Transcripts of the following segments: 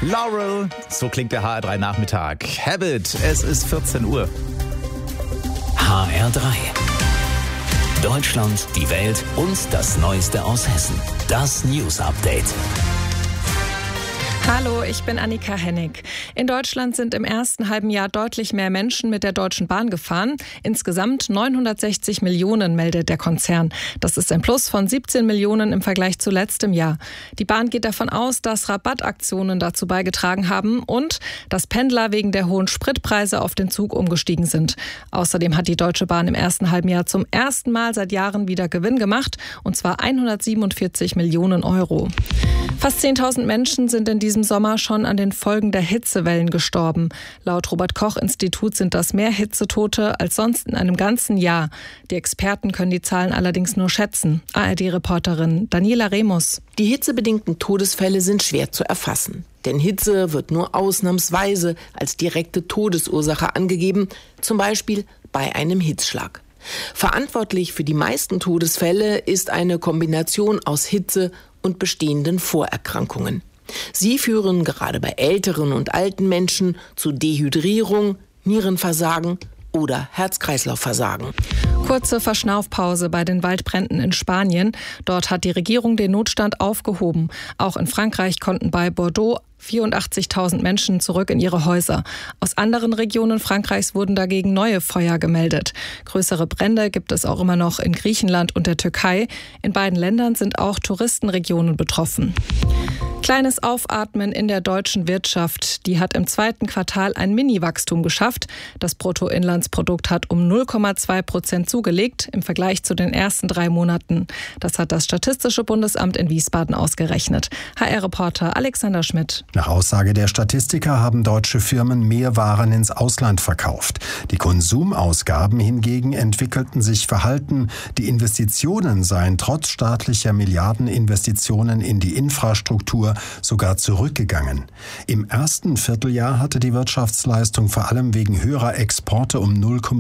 Laurel, so klingt der HR3 Nachmittag. Habit, es ist 14 Uhr. HR3. Deutschland, die Welt und das Neueste aus Hessen. Das News Update. Hallo, ich bin Annika Hennig. In Deutschland sind im ersten halben Jahr deutlich mehr Menschen mit der Deutschen Bahn gefahren. Insgesamt 960 Millionen, meldet der Konzern. Das ist ein Plus von 17 Millionen im Vergleich zu letztem Jahr. Die Bahn geht davon aus, dass Rabattaktionen dazu beigetragen haben und dass Pendler wegen der hohen Spritpreise auf den Zug umgestiegen sind. Außerdem hat die Deutsche Bahn im ersten halben Jahr zum ersten Mal seit Jahren wieder Gewinn gemacht, und zwar 147 Millionen Euro. Fast 10.000 Menschen sind in diesem Sommer schon an den Folgen der Hitzewellen gestorben. Laut Robert-Koch-Institut sind das mehr Hitzetote als sonst in einem ganzen Jahr. Die Experten können die Zahlen allerdings nur schätzen. ARD-Reporterin Daniela Remus. Die hitzebedingten Todesfälle sind schwer zu erfassen. Denn Hitze wird nur ausnahmsweise als direkte Todesursache angegeben, zum Beispiel bei einem Hitzschlag. Verantwortlich für die meisten Todesfälle ist eine Kombination aus Hitze und bestehenden Vorerkrankungen. Sie führen gerade bei älteren und alten Menschen zu Dehydrierung, Nierenversagen oder Herz-Kreislauf-Versagen. Kurze Verschnaufpause bei den Waldbränden in Spanien. Dort hat die Regierung den Notstand aufgehoben. Auch in Frankreich konnten bei Bordeaux 84.000 Menschen zurück in ihre Häuser. Aus anderen Regionen Frankreichs wurden dagegen neue Feuer gemeldet. Größere Brände gibt es auch immer noch in Griechenland und der Türkei. In beiden Ländern sind auch Touristenregionen betroffen. Kleines Aufatmen in der deutschen Wirtschaft. Die hat im zweiten Quartal ein Mini-Wachstum geschafft. Das Bruttoinlandsprodukt hat um 0,2% zugelegt im Vergleich zu den ersten 3 Monaten. Das hat das Statistische Bundesamt in Wiesbaden ausgerechnet. HR-Reporter Alexander Schmidt. Nach Aussage der Statistiker haben deutsche Firmen mehr Waren ins Ausland verkauft. Die Konsumausgaben hingegen entwickelten sich verhalten. Die Investitionen seien trotz staatlicher Milliardeninvestitionen in die Infrastruktur sogar zurückgegangen. Im ersten Vierteljahr hatte die Wirtschaftsleistung vor allem wegen höherer Exporte um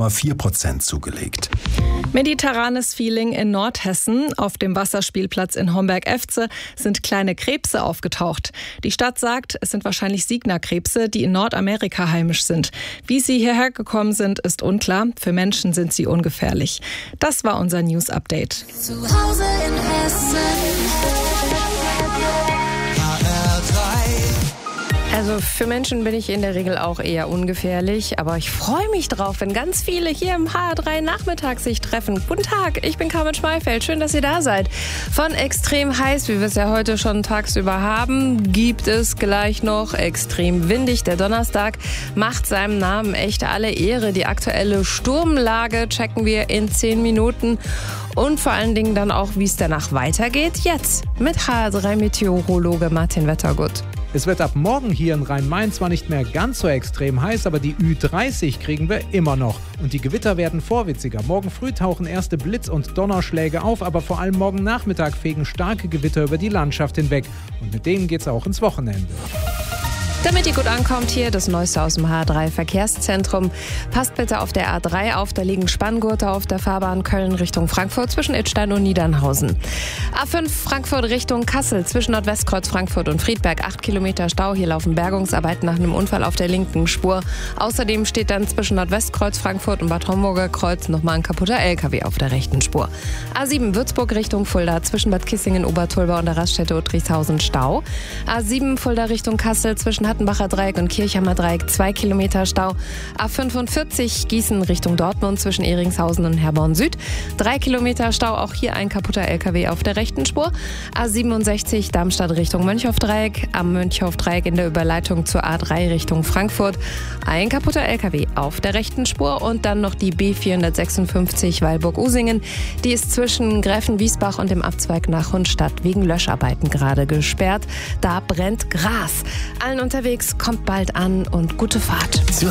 0,4% zugelegt. Mediterranes Feeling in Nordhessen. Auf dem Wasserspielplatz in Homberg-Efze sind kleine Krebse aufgetaucht. Die Stadt sagt, es sind wahrscheinlich Signa-Krebse, die in Nordamerika heimisch sind. Wie sie hierher gekommen sind, ist unklar. Für Menschen sind sie ungefährlich. Das war unser News-Update. Zu Hause in Hessen. Also für Menschen bin ich in der Regel auch eher ungefährlich, aber ich freue mich drauf, wenn ganz viele hier im HR3 Nachmittag sich treffen. Guten Tag, ich bin Carmen Schmeifeld, schön, dass ihr da seid. Von extrem heiß, wie wir es ja heute schon tagsüber haben, gibt es gleich noch extrem windig. Der Donnerstag macht seinem Namen echt alle Ehre. Die aktuelle Sturmlage checken wir in 10 Minuten. Und vor allen Dingen dann auch, wie es danach weitergeht. Jetzt mit HR3-Meteorologe Martin Wettergut. Es wird ab morgen hier in Rhein-Main zwar nicht mehr ganz so extrem heiß, aber die Ü30 kriegen wir immer noch. Und die Gewitter werden vorwitziger. Morgen früh tauchen erste Blitz- und Donnerschläge auf, aber vor allem morgen Nachmittag fegen starke Gewitter über die Landschaft hinweg. Und mit denen geht's auch ins Wochenende. Damit ihr gut ankommt, hier das Neueste aus dem HR3 Verkehrszentrum. Passt bitte auf der A3 auf, da liegen Spanngurte auf der Fahrbahn Köln Richtung Frankfurt zwischen Idstein und Niedernhausen. A5 Frankfurt Richtung Kassel zwischen Nordwestkreuz Frankfurt und Friedberg 8 Kilometer Stau. Hier laufen Bergungsarbeiten nach einem Unfall auf der linken Spur. Außerdem steht dann zwischen Nordwestkreuz Frankfurt und Bad Homburger Kreuz nochmal ein kaputter LKW auf der rechten Spur. A7 Würzburg Richtung Fulda zwischen Bad Kissingen, Obertulba und der Raststätte Uttrichshausen Stau. A7 Fulda Richtung Kassel zwischen Hattenbacher Dreieck und Kirchhammer Dreieck 2 Kilometer Stau. A45 Gießen Richtung Dortmund zwischen Ehringshausen und Herborn Süd 3 Kilometer Stau, auch hier ein kaputter LKW auf der rechten Spur. A67 Darmstadt Richtung Mönchhof-Dreieck, am Mönchhof-Dreieck in der Überleitung zur A3 Richtung Frankfurt ein kaputter LKW auf der rechten Spur und dann noch die B456 Weilburg-Usingen. Die ist zwischen Gräfenwiesbach und dem Abzweig nach Hundstadt wegen Löscharbeiten gerade gesperrt. Da brennt Gras. Allen unterwegs, kommt bald an und gute Fahrt. Zu